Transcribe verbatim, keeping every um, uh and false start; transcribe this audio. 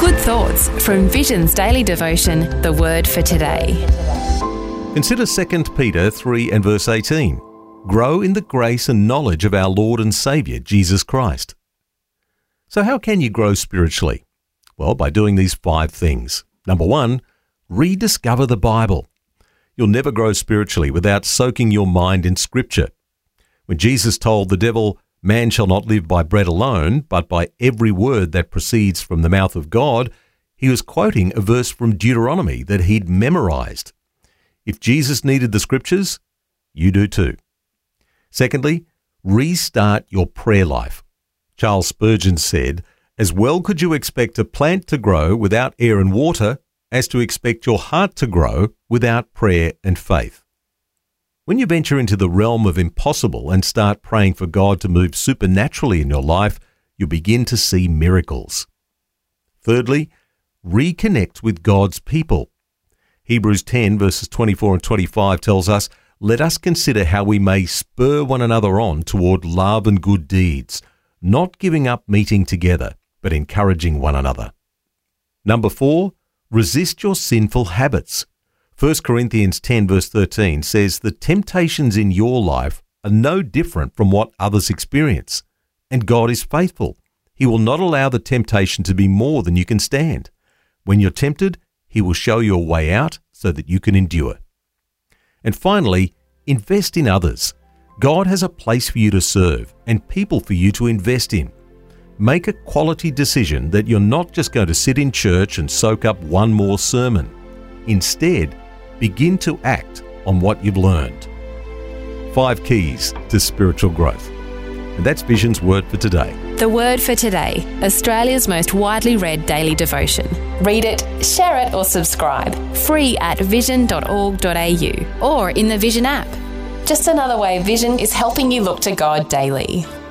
Good thoughts from Vision's daily devotion, The Word for Today. Consider Second Peter three and verse eighteen. Grow in the grace and knowledge of our Lord and Saviour, Jesus Christ. So how can you grow spiritually? Well, by doing these five things. Number one, rediscover the Bible. You'll never grow spiritually without soaking your mind in Scripture. When Jesus told the devil, "Man shall not live by bread alone, but by every word that proceeds from the mouth of God," he was quoting a verse from Deuteronomy that he'd memorized. If Jesus needed the Scriptures, you do too. Secondly, restart your prayer life. Charles Spurgeon said, "As well could you expect a plant to grow without air and water as to expect your heart to grow without prayer and faith." When you venture into the realm of impossible and start praying for God to move supernaturally in your life, you'll begin to see miracles. Thirdly, reconnect with God's people. Hebrews ten verses twenty-four and twenty-five tells us, "Let us consider how we may spur one another on toward love and good deeds, not giving up meeting together, but encouraging one another." Number four, resist your sinful habits. First Corinthians ten verse thirteen says the temptations in your life are no different from what others experience, and God is faithful. He will not allow the temptation to be more than you can stand. When you're tempted, He will show you a way out so that you can endure. And finally, invest in others. God has a place for you to serve and people for you to invest in. Make a quality decision that you're not just going to sit in church and soak up one more sermon. Instead, begin to act on what you've learned. Five keys to spiritual growth. And that's Vision's Word for Today. The Word for Today, Australia's most widely read daily devotion. Read it, share it or subscribe. Free at vision dot org dot a u or in the Vision app. Just another way Vision is helping you look to God daily.